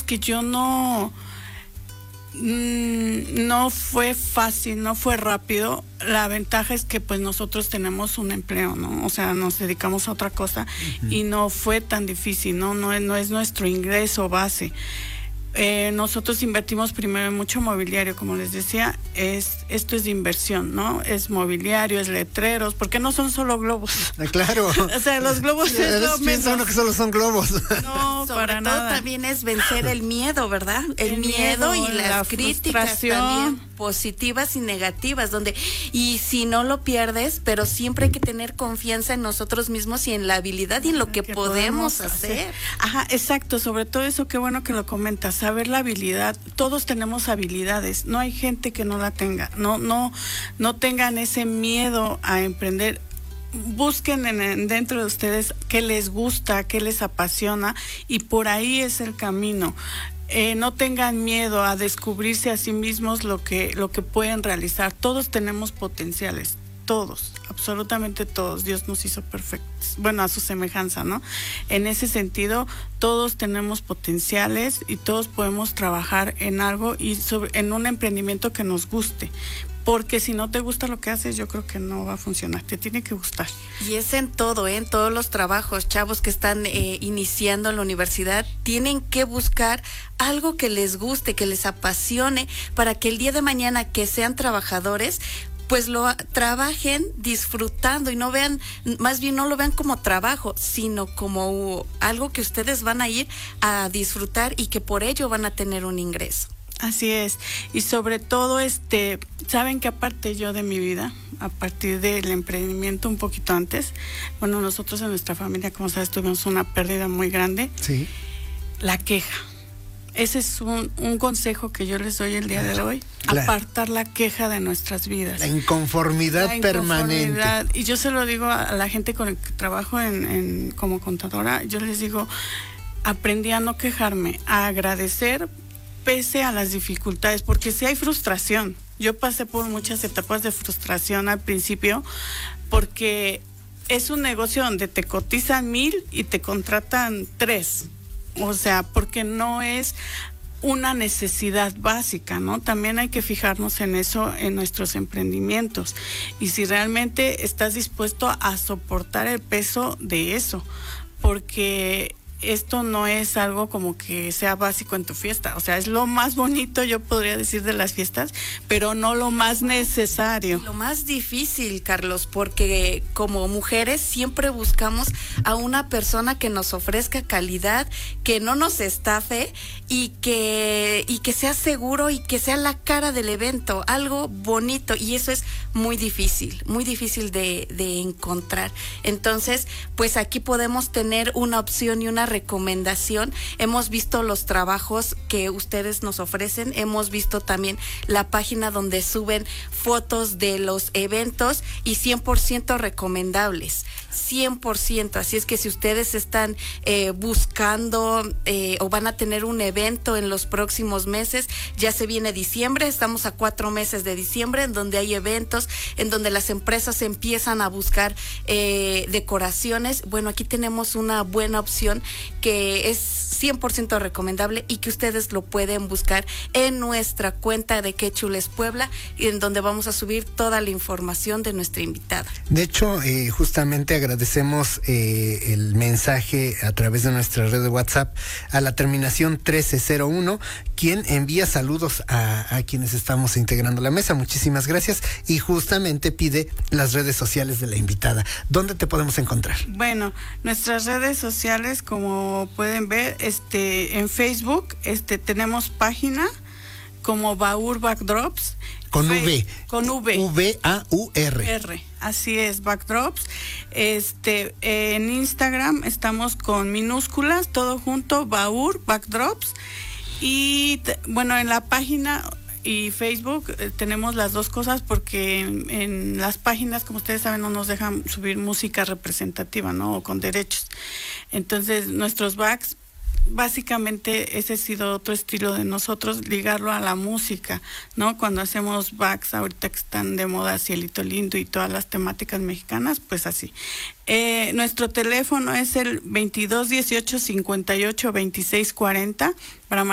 sabes que yo no fue fácil, no fue rápido. La ventaja es que pues nosotros tenemos un empleo, ¿no? O sea, nos dedicamos a otra cosa y no fue tan difícil, no es nuestro ingreso base. Nosotros invertimos primero en mucho mobiliario, como les decía, esto es de inversión, ¿no? Es mobiliario, es letreros, porque no son solo globos. Claro. O sea, los globos es lo piensa uno que solo son globos. No, sobre para todo nada. también es vencer el miedo, ¿verdad? El miedo y las la críticas frustración. también, positivas y negativas, y si no lo pierdes, pero siempre hay que tener confianza en nosotros mismos y en la habilidad y en lo que podemos hacer. Ajá, exacto, sobre todo eso, qué bueno que lo comentas, saber la habilidad. Todos tenemos habilidades, no hay gente que no la tenga. No tengan ese miedo a emprender. Busquen dentro de ustedes qué les gusta, qué les apasiona, y por ahí es el camino. No tengan miedo a descubrirse a sí mismos lo que pueden realizar. Todos tenemos potenciales, todos, absolutamente todos. Dios nos hizo perfectos, bueno, a su semejanza, ¿no? En ese sentido, todos tenemos potenciales y todos podemos trabajar en algo y en un emprendimiento que nos guste. Porque si no te gusta lo que haces, yo creo que no va a funcionar, te tiene que gustar. Y es en todo, en todos los trabajos. Chavos que están iniciando en la universidad, tienen que buscar algo que les guste, que les apasione, para que el día de mañana que sean trabajadores, pues lo trabajen disfrutando y no lo vean como trabajo, sino como algo que ustedes van a ir a disfrutar y que por ello van a tener un ingreso. Así es, y sobre todo saben que aparte yo de mi vida, a partir del emprendimiento un poquito antes, bueno, nosotros en nuestra familia, como sabes, tuvimos una pérdida muy grande. Sí. La queja. Ese es un consejo que yo les doy el día de hoy, claro. Apartar la queja de nuestras vidas. La inconformidad permanente. Y yo se lo digo a la gente con la que trabajo como contadora, yo les digo, aprendí a no quejarme, a agradecer pese a las dificultades, porque si hay frustración. Yo pasé por muchas etapas de frustración al principio, porque es un negocio donde te cotizan 1,000 y te contratan 3. O sea, porque no es una necesidad básica, ¿no? También hay que fijarnos en eso en nuestros emprendimientos. Y si realmente estás dispuesto a soportar el peso de eso, porque esto no es algo como que sea básico en tu fiesta, o sea, es lo más bonito, yo podría decir, de las fiestas, pero no lo más necesario. Lo más difícil, Carlos, porque como mujeres siempre buscamos a una persona que nos ofrezca calidad, que no nos estafe y que sea seguro y que sea la cara del evento, algo bonito, y eso es muy difícil de encontrar. Entonces, pues aquí podemos tener una opción y una recomendación. Hemos visto los trabajos que ustedes nos ofrecen, hemos visto también la página donde suben fotos de los eventos y 100% recomendables, 100%. Así es que si ustedes están buscando o van a tener un evento en los próximos meses, ya se viene diciembre, estamos a 4 meses de diciembre, en donde hay eventos, en donde las empresas empiezan a buscar decoraciones. Bueno, aquí tenemos una buena opción que es 100% recomendable y que ustedes lo pueden buscar en nuestra cuenta de Qué Chules Puebla, en donde vamos a subir toda la información de nuestra invitada. De hecho, justamente agradecemos el mensaje a través de nuestra red de WhatsApp a la terminación 1301, quien envía saludos a quienes estamos integrando la mesa. Muchísimas gracias, y justamente pide las redes sociales de la invitada. ¿Dónde te podemos encontrar? Bueno, nuestras redes sociales, como pueden ver, en Facebook, tenemos página como Baur Backdrops. Con V. Con V. V-A-U-R. Así es, Backdrops. En Instagram estamos con minúsculas, todo junto, Baur Backdrops. Y bueno, en la página y Facebook tenemos las dos cosas, porque en las páginas, como ustedes saben, no nos dejan subir música representativa, ¿no? O con derechos. Entonces, nuestros backs, básicamente ese ha sido otro estilo de nosotros, ligarlo a la música, ¿no? Cuando hacemos backs ahorita que están de moda, Cielito Lindo y todas las temáticas mexicanas, pues así. Nuestro teléfono es el 2218-582640 para